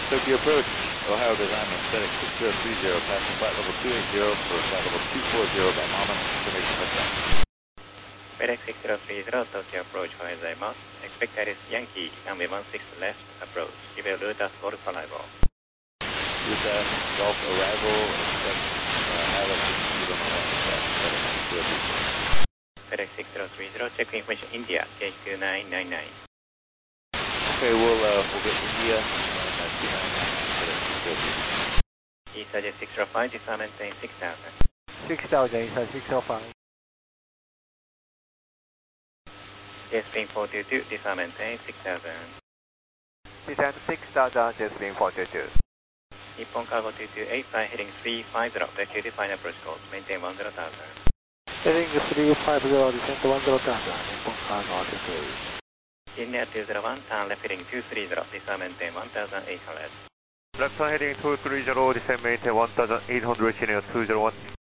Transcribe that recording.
Tokyo approach, Ohio design on FedEx 6030, passing flight level 280 for flight level 240 by Mama, information touchdown. FedEx 6030, Tokyo approach, Ohio gozaimasu. Expect is Yankee, runway 16 left, approach. Give a route as Golf arrival. Route as Golf arrival, expect high elevation speed on the FedEx 6030, check information India, KQ999. Okay, we'll get India and 299. ESA 605, disarm maintain 6000. 6000, ESA 605. JetSpring 422, disarm maintain 6000. Descend 6000, JetSpring 422. Nippon Cargo 2285, heading 350, vacated final approach course, maintain 10,000. Heading 350, descend 10,000, Nippon Cargo 2285. India 201, turn left heading 230, disarm maintain 1800. Left turn heading 230, descend maintain 1800, Chinook 201.